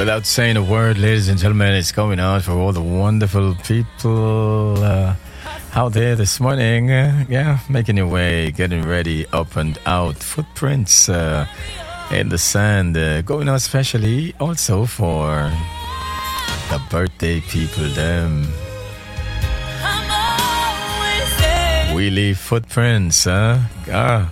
Without saying a word, ladies and gentlemen, it's going out for all the wonderful people out there this morning. Making your way, getting ready, up and out. Footprints in the sand. Going out especially also for the birthday people, them. We leave footprints,